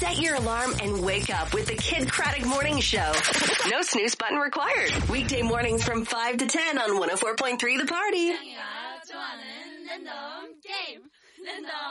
Set your alarm and wake up with the Kid Craddock Morning Show. No snooze button required. Weekday mornings from 5 to 10 on 104.3 The Party. 좋아하는 랜덤 게임. 랜덤